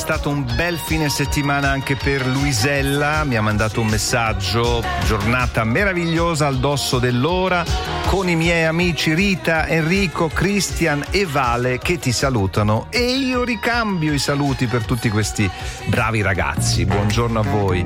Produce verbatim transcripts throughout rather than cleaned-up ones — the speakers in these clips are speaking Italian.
stato un bel fine settimana anche per Luisella, mi ha mandato un messaggio: giornata meravigliosa al dosso dell'ora, con i miei amici Rita, Enrico, Christian e Vale che ti salutano, e io ricambio i saluti per tutti questi bravi ragazzi. Buongiorno a voi.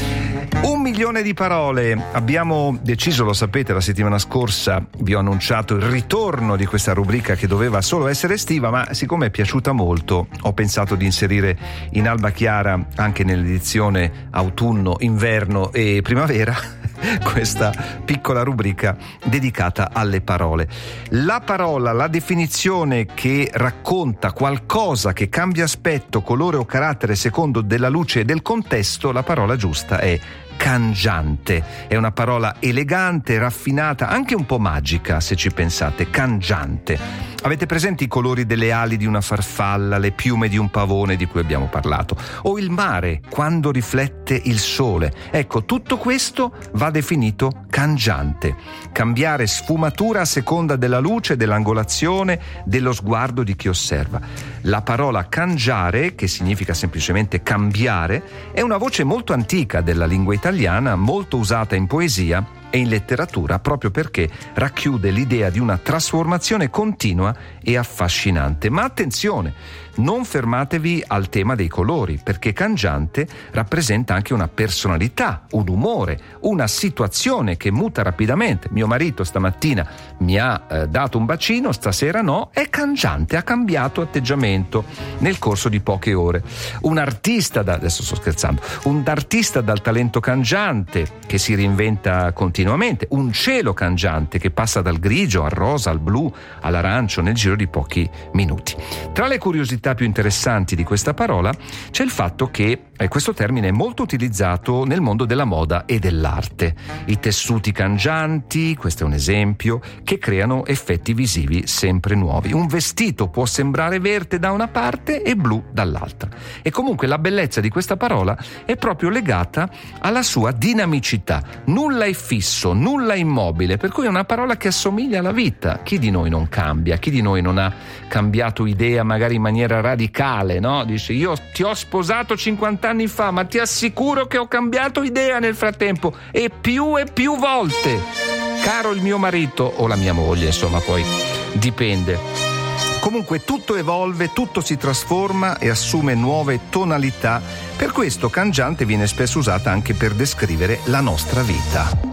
Un milione di parole. Abbiamo deciso, lo sapete, la settimana scorsa vi ho annunciato il ritorno di questa rubrica che doveva solo essere estiva, ma siccome è piaciuta molto ho pensato di inserire in Alba Chiara anche nell'edizione autunno, inverno e primavera questa piccola rubrica dedicata alle parole. La parola, la definizione che racconta qualcosa che cambia aspetto, colore o carattere secondo della luce e del contesto, la parola giusta è cangiante. È una parola elegante, raffinata, anche un po' magica se ci pensate. Cangiante. Avete presenti i colori delle ali di una farfalla, le piume di un pavone di cui abbiamo parlato, o il mare quando riflette il sole? Ecco, tutto questo va definito cangiante. Cambiare sfumatura a seconda della luce, dell'angolazione, dello sguardo di chi osserva. La parola cangiare, che significa semplicemente cambiare, è una voce molto antica della lingua italiana, molto usata in poesia e in letteratura, proprio perché racchiude l'idea di una trasformazione continua e affascinante. Ma attenzione, non fermatevi al tema dei colori, perché cangiante rappresenta anche una personalità, un umore, una situazione che muta rapidamente. Mio marito stamattina mi ha eh, dato un bacino, stasera no, è cangiante, ha cambiato atteggiamento nel corso di poche ore. Un artista, da, adesso sto scherzando, un artista dal talento cangiante che si reinventa continuamente, un cielo cangiante che passa dal grigio al rosa, al blu, all'arancio nel giro di pochi minuti. Tra le curiosità più interessanti di questa parola c'è il fatto che eh, questo termine è molto utilizzato nel mondo della moda e dell'arte. I tessuti cangianti, questo è un esempio, che creano effetti visivi sempre nuovi. Un vestito può sembrare verde da una parte e blu dall'altra. E comunque la bellezza di questa parola è proprio legata alla sua dinamicità. Nulla è fisso, nulla è immobile, per cui è una parola che assomiglia alla vita. Chi di noi non cambia? Chi di noi non ha cambiato idea magari in maniera radicale, no? Dice: io ti ho sposato cinquanta anni fa, ma ti assicuro che ho cambiato idea nel frattempo, e più e più volte, caro il mio marito o la mia moglie, insomma, poi dipende. Comunque tutto evolve, tutto si trasforma e assume nuove tonalità. Per questo cangiante viene spesso usata anche per descrivere la nostra vita.